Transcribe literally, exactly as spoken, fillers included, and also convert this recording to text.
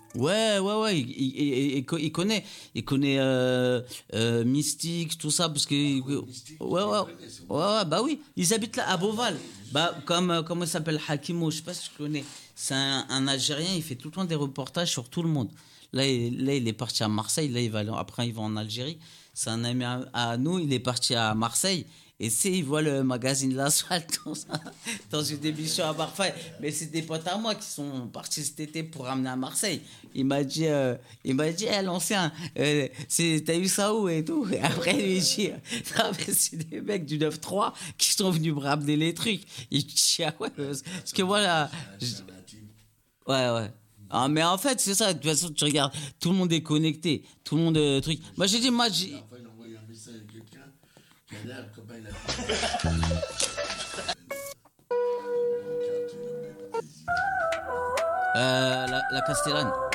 Ouais, ouais, ouais, il, il, il- il co- il connaît, il connaît euh, euh, Mystique, tout ça, parce que Ah ouais, oui, Mystique, ouais, je les ouais, connais, c'est bon. ouais, bah oui, ils habitent là à Beauval, bah comme euh, comment il s'appelle Hakimo, je sais pas si tu connais, c'est un, un Algérien, il fait tout le temps des reportages sur tout le monde. Là, il, là, il est parti à Marseille, là, il va aller- après il va en Algérie. C'est un ami à, à nous, il est parti à Marseille. Et c'est, il voit le magazine L'Asphalte dans, sa- dans une émission à Marseille. Mais c'est des potes à moi qui sont partis cet été pour ramener à Marseille. Il m'a dit, euh, il m'a dit, eh, l'ancien, euh, c'est, t'as eu ça où et tout. Et après, il lui dit, non, mais c'est des mecs du neuf trois qui sont venus me ramener les trucs. Il dit, ah ouais, parce parce que voilà. C'est un, je- c'est un intime. Ouais, ouais. Ah, mais en fait, c'est ça. De toute façon, tu regardes, tout le monde est connecté. Tout le monde, euh, truc. Moi, j'ai dit, moi, La j'ai. dernière fois, il a envoyé un message à quelqu'un qui a l'air comme il a fait. Euh, la, la Castellane.